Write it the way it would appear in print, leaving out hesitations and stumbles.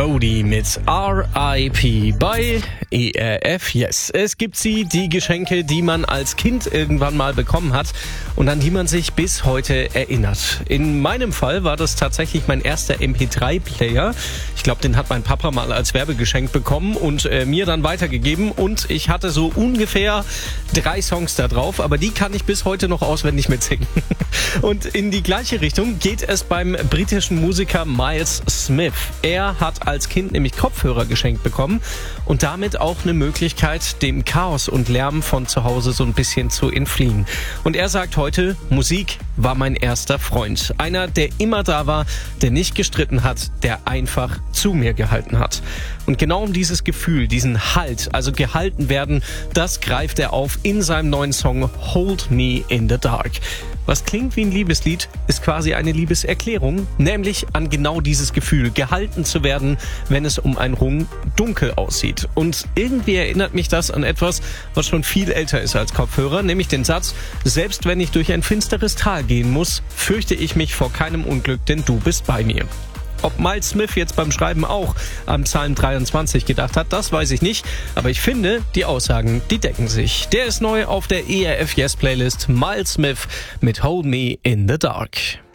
Cody mit R.I.P. bei ERF Yes. Es gibt die Geschenke, die man als Kind irgendwann mal bekommen hat und an die man sich bis heute erinnert. In meinem Fall war das tatsächlich mein erster MP3-Player. Ich glaube, den hat mein Papa mal als Werbegeschenk bekommen und mir dann weitergegeben. Und ich hatte so ungefähr 3 Songs da drauf, aber die kann ich bis heute noch auswendig mitsingen. Und in die gleiche Richtung geht es beim britischen Musiker Miles Smith. Er hat als Kind nämlich Kopfhörer geschenkt bekommen und damit auch eine Möglichkeit, dem Chaos und Lärm von zu Hause so ein bisschen zu entfliehen. Und er sagt heute, Musik war mein erster Freund. Einer, der immer da war, der nicht gestritten hat, der einfach zu mir gehalten hat. Und genau um dieses Gefühl, diesen Halt, also gehalten werden, das greift er auf in seinem neuen Song Hold Me in the Dark. Was klingt wie ein Liebeslied, ist quasi eine Liebeserklärung, nämlich an genau dieses Gefühl, gehalten zu werden, wenn es um einen rum dunkel aussieht. Und irgendwie erinnert mich das an etwas, was schon viel älter ist als Kopfhörer, nämlich den Satz, selbst wenn ich durch ein finsteres Tal gehen muss, fürchte ich mich vor keinem Unglück, denn du bist bei mir. Ob Miles Smith jetzt beim Schreiben auch am Psalm 23 gedacht hat, das weiß ich nicht. Aber ich finde, die Aussagen, die decken sich. Der ist neu auf der ERF Yes Playlist. Miles Smith mit Hold Me in the Dark.